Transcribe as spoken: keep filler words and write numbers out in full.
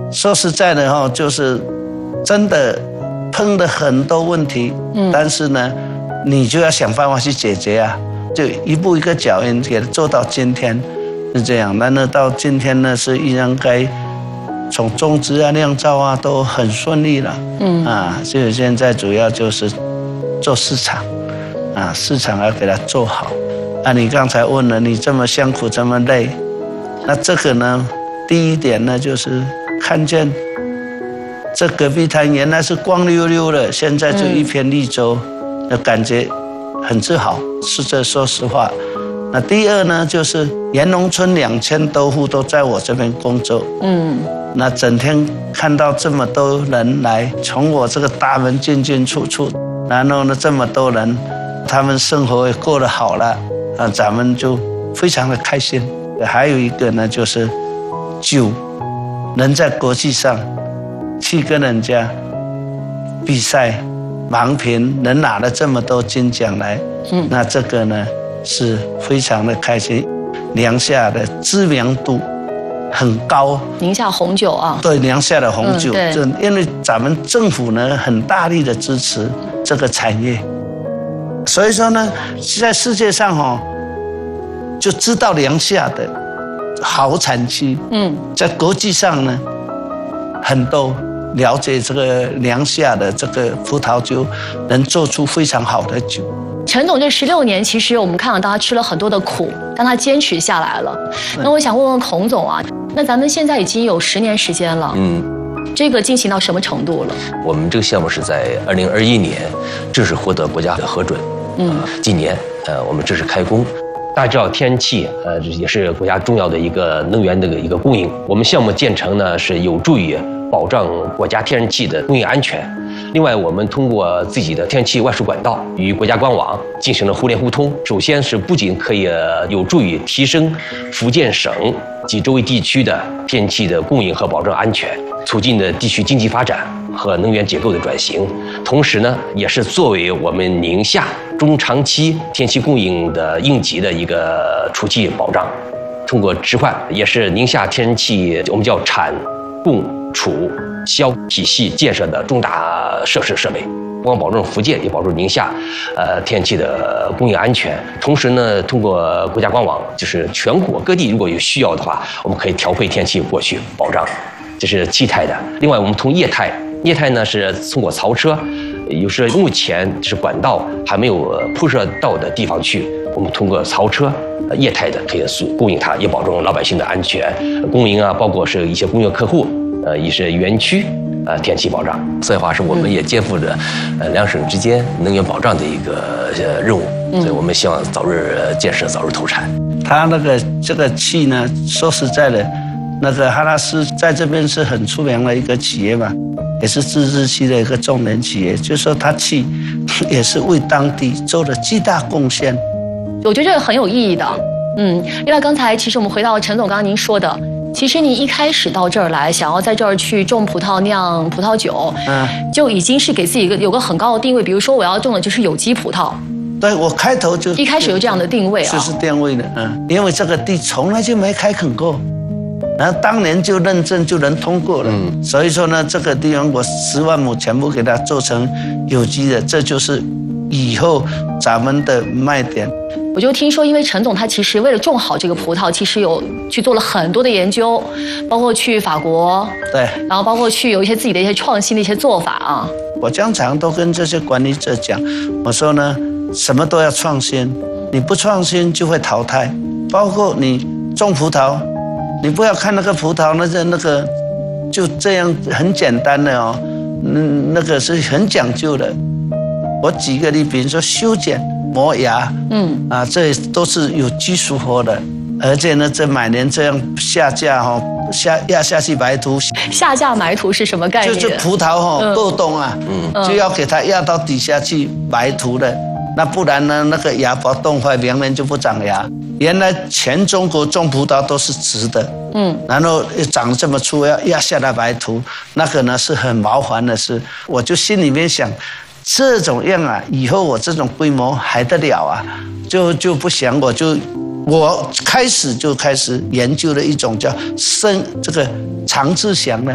说实在的哈，就是真的碰了很多问题，嗯，但是呢，你就要想办法去解决啊，就一步一个脚印给它做到今天是这样。那呢，到今天呢是依然该从种植啊、酿造啊都很顺利了，嗯啊，所以现在主要就是做市场，啊，市场要给它做好。啊，你刚才问了，你这么辛苦这么累，那这个呢，第一点呢就是看见这戈壁滩原来是光溜溜的，现在就一片绿洲，那感觉很自豪，是这说实话。那第二呢，就是盐农村两千多户都在我这边工作，嗯，那整天看到这么多人来，从我这个大门进进出出，然后呢这么多人，他们生活也过得好了，啊，咱们就非常的开心。还有一个呢，就是酒能在国际上去跟人家比赛盲评，能拿了这么多金奖来，嗯，那这个呢是非常的开心。宁夏的知名度很高， 宁夏红酒啊， 对，宁夏的红酒， 嗯、 就因为咱们政府呢很大力的支持这个产业，所以说呢，在世界上哦，就知道宁夏的好产区，嗯，在国际上呢，很多了解这个宁夏的这个葡萄酒，能做出非常好的酒。 陈总这十六年，其实我们看到他吃了很多的苦，但他坚持下来了。那我想问问孔总啊，那咱们现在已经有十年时间了，嗯，这个进行到什么程度了？ 我们这个项目是在二零二一年正式获得国家的核准，嗯，今年呃我们正式开工。大家知道天然气呃也是国家重要的一个能源的一个供应，我们项目建成呢是有助于保障国家天然气的供应安全。另外，我们通过自己的天然气外输管道与国家官网进行了互联互通。首先是不仅可以有助于提升福建省及周围地区的天然气的供应和保证安全，促进的地区经济发展和能源结构的转型，同时呢，也是作为我们宁夏中长期天然气供应的应急的一个初期保障。通过置换，也是宁夏天然气我们叫产供储销体系建设的重大设施设备，不光保证福建，也保证宁夏呃天然气的供应安全。同时呢，通过国家官网，就是全国各地如果有需要的话，我们可以调配天然气过去保障，这是气态的。另外，我们通液态，液态呢是通过槽车，有时目前就是管道还没有铺设到的地方去，我们通过槽车。液态的可以供应它，也保证老百姓的安全供应啊，包括是一些工业客户，呃，一些园区，呃，天然气保障。所以话是我们也肩负着，呃，两省之间能源保障的一个呃任务，所以我们希望早日建设，早日投产。 它那个这个气呢，说实在的，那个哈拉斯在这边是很出名的一个企业嘛，也是自治区的一个重点企业，就是说它气也是为当地做了巨大贡献。 我觉得这个很有意义的，嗯，另外刚才其实我们回到陈总刚刚您说的，其实您一开始到这儿来，想要在这儿去种葡萄酿葡萄酒，嗯，就已经是给自己一个有个很高的定位，比如说我要种的就是有机葡萄。 对，我开头就一开始有这样的定位啊， 就是定位的，嗯，因为这个地从来就没开垦过，然后当年就认证就能通过了，嗯，所以说呢，这个地方我十万亩全部给它做成有机的，这就是以后咱们的卖点。 我就听说，因为陈总他其实为了种好这个葡萄，其实有去做了很多的研究，包括去法国， 对， 然后包括去有一些自己的一些创新的一些做法啊。 我经常都跟这些管理者讲，我说呢，什么都要创新，你不创新就会淘汰。包括你种葡萄，你不要看那个葡萄那个那个就这样很简单的哦，嗯，那个是很讲究的。我举个例，比如说修剪。磨芽，嗯啊，这都是有技术活的，而且呢，这每年这样下架哈，下压下去埋土。 下架埋土是什么概念？ 就是葡萄哈过冬啊，嗯，就要给它压到底下去埋土的，那不然呢，那个芽把冻坏，明年就不长芽。原来全中国种葡萄都是直的，嗯，然后长这么粗，要压下来埋土，那个呢是很麻烦的事。我就心里面想。这种样啊，以后我这种规模还得了啊？就就不想，我就我开始就开始研究了一种叫生这个长治祥的